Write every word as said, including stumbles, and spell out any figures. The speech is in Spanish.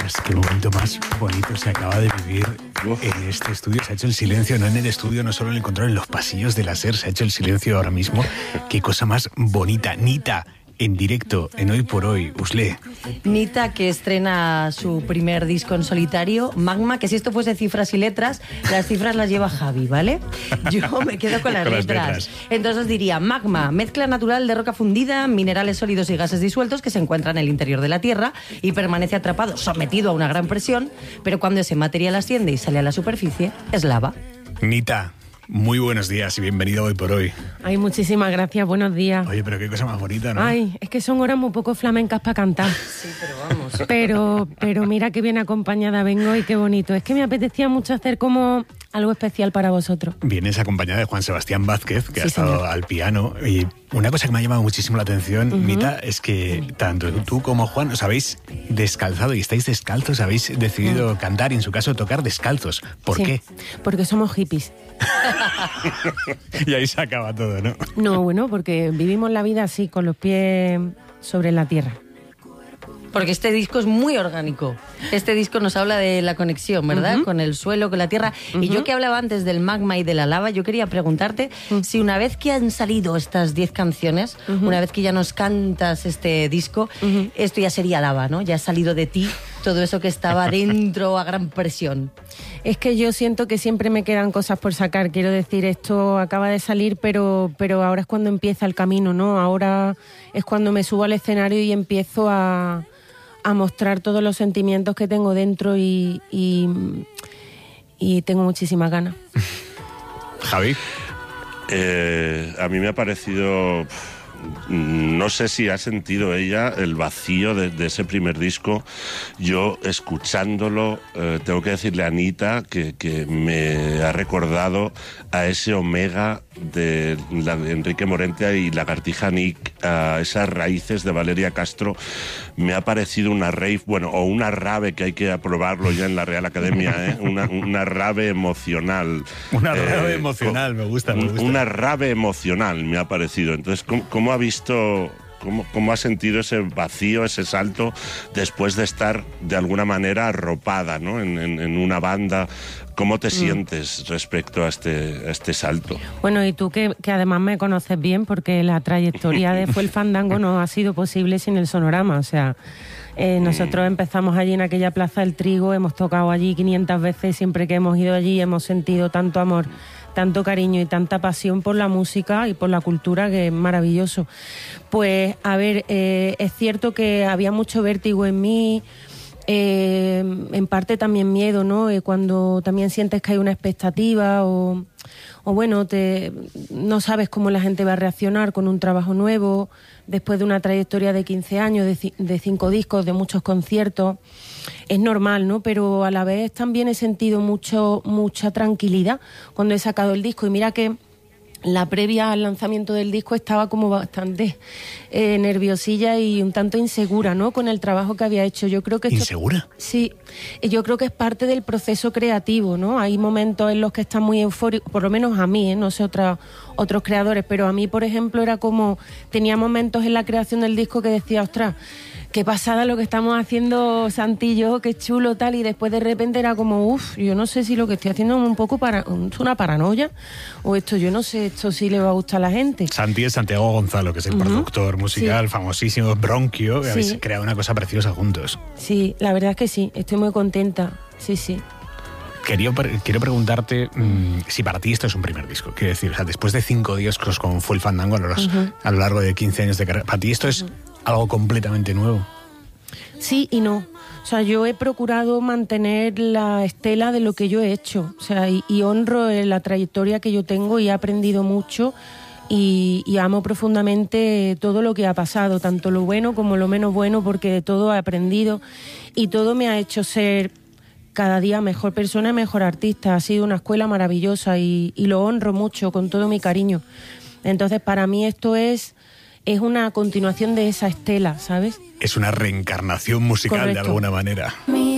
Ostras, qué momento más bonito se acaba de vivir en este estudio. Se ha hecho el silencio, no en el estudio, no solo en el control, en los pasillos de la SER. Se ha hecho el silencio ahora mismo. Qué cosa más bonita. Nita, en directo, en Hoy por Hoy. Usle. Nita, que estrena su primer disco en solitario, Magma, que si esto fuese cifras y letras, las cifras las lleva Javi, ¿vale? Yo me quedo con las, con letras. las letras. Entonces os diría, Magma, mezcla natural de roca fundida, minerales sólidos y gases disueltos que se encuentran en el interior de la Tierra y permanece atrapado, sometido a una gran presión, pero cuando ese material asciende y sale a la superficie, es lava. Nita, muy buenos días y bienvenido a Hoy por Hoy. Ay, muchísimas gracias, buenos días. Oye, pero qué cosa más bonita, ¿no? Ay, es que son horas muy poco flamencas para cantar. Sí, pero vamos. Pero, pero mira qué bien acompañada vengo y qué bonito. Es que me apetecía mucho hacer como algo especial para vosotros. Vienes acompañada de Juan Sebastián Vázquez, que Sí, ha estado señor. al piano. Y una cosa que me ha llamado muchísimo la atención, uh-huh. Nita, es que tanto tú como Juan os habéis descalzado y estáis descalzos, habéis decidido uh-huh. cantar y en su caso tocar descalzos. ¿Por sí, qué? Porque somos hippies. Y ahí se acaba todo, ¿no? No, bueno, porque vivimos la vida así, con los pies sobre la tierra. Porque este disco es muy orgánico. Este disco nos habla de la conexión, ¿verdad? Uh-huh. Con el suelo, con la tierra. Uh-huh. Y yo que hablaba antes del magma y de la lava, yo quería preguntarte uh-huh. si una vez que han salido estas diez canciones, uh-huh. una vez que ya nos cantas este disco, uh-huh. esto ya sería lava, ¿no? Ya ha salido de ti todo eso que estaba dentro a gran presión. Es que yo siento que siempre me quedan cosas por sacar. Quiero decir, esto acaba de salir, pero, pero ahora es cuando empieza el camino, ¿no? Ahora es cuando me subo al escenario y empiezo a... a mostrar todos los sentimientos que tengo dentro y, y, y tengo muchísimas ganas. Javi. Eh, a mí me ha parecido... No sé si ha sentido ella el vacío de, de ese primer disco. Yo, escuchándolo, eh, tengo que decirle a Anita que, que me ha recordado a ese Omega de, la, de Enrique Morente y Lagartija Nick, a esas raíces de Valeria Castro. Me ha parecido una rave, bueno, o una rave, que hay que aprobarlo ya en la Real Academia, ¿eh? una, una rave emocional. Una rave eh, emocional, me gusta, me gusta. Una rave emocional me ha parecido. Entonces, ¿cómo, cómo ha visto... ¿Cómo, ¿Cómo ha sentido ese vacío, ese salto, después de estar de alguna manera arropada, ¿no? en, en, en una banda? ¿Cómo te mm. sientes respecto a este, a este salto? Bueno, y tú que, que además me conoces bien, porque la trayectoria de Fue el Fandango no ha sido posible sin el Sonorama. O sea, eh, nosotros empezamos allí en aquella Plaza del Trigo, hemos tocado allí quinientas veces, siempre que hemos ido allí hemos sentido tanto amor, tanto cariño y tanta pasión por la música y por la cultura, que es maravilloso. Pues, a ver, eh, es cierto que había mucho vértigo en mí, eh, en parte también miedo, ¿no? Eh, cuando también sientes que hay una expectativa o, o bueno, te, no sabes cómo la gente va a reaccionar con un trabajo nuevo, después de una trayectoria de quince años, de, de cinco discos, de muchos conciertos. Es normal, ¿no? Pero a la vez también he sentido mucho, mucha tranquilidad cuando he sacado el disco. Y mira que la previa al lanzamiento del disco estaba como bastante eh, nerviosilla y un tanto insegura, ¿no? Con el trabajo que había hecho. Yo creo que esto, ¿Insegura? Sí, yo creo que es parte del proceso creativo, ¿no? Hay momentos en los que estás muy eufórico, por lo menos a mí, ¿eh? No sé otra, otros creadores, pero a mí, por ejemplo, era como... Tenía momentos en la creación del disco que decía, ostras, qué pasada lo que estamos haciendo Santi y yo, qué chulo tal, y después de repente era como, uff, yo no sé si lo que estoy haciendo es un poco para, una paranoia, o esto, yo no sé, esto sí le va a gustar a la gente. Santi es Santiago Gonzalo, que es el uh-huh. productor musical, sí. famosísimo, Bronquio, que sí. habéis creado una cosa preciosa juntos. Sí, la verdad es que sí, estoy muy contenta, sí, sí. Quería, quiero preguntarte mmm, si para ti esto es un primer disco. Quiero decir, o sea, después de cinco discos con Fue el Fandango a lo, uh-huh. a lo largo de quince años de carrera, ¿para ti esto es uh-huh. algo completamente nuevo? Sí y no. O sea, yo he procurado mantener la estela de lo que yo he hecho. O sea, y, y honro la trayectoria que yo tengo y he aprendido mucho y, y amo profundamente todo lo que ha pasado, tanto lo bueno como lo menos bueno, porque de todo he aprendido y todo me ha hecho ser cada día mejor persona y mejor artista. Ha sido una escuela maravillosa y, y lo honro mucho con todo mi cariño. Entonces, para mí esto es, es una continuación de esa estela, ¿sabes? Es una reencarnación musical. Correcto. De alguna manera.